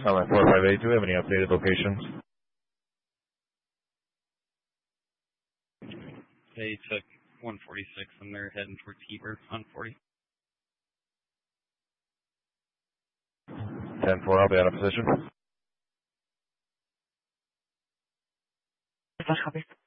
Alright, 458, do we have any updated locations? They took 146 and they're heading towards Heber on 40. 10-4, I'll be out of position. Flash copy.